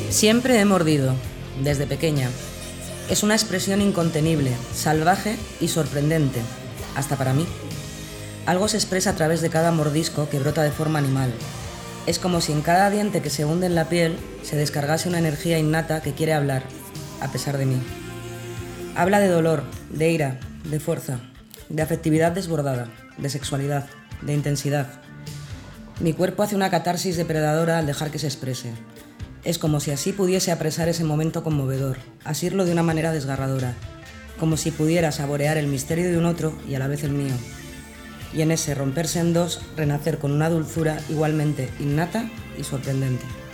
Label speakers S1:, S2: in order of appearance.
S1: Siempre he mordido, desde pequeña. Es una expresión incontenible, salvaje y sorprendente, hasta para mí. Algo se expresa a través de cada mordisco que brota de forma animal. Es como si en cada diente que se hunde en la piel se descargase una energía innata que quiere hablar, a pesar de mí. Habla de dolor, de ira, de fuerza, de afectividad desbordada, de sexualidad, de intensidad. Mi cuerpo hace una catarsis depredadora al dejar que se exprese. Es como si así pudiese apresar ese momento conmovedor, asirlo de una manera desgarradora, como si pudiera saborear el misterio de un otro y a la vez el mío. Y en ese romperse en dos, renacer con una dulzura igualmente innata y sorprendente.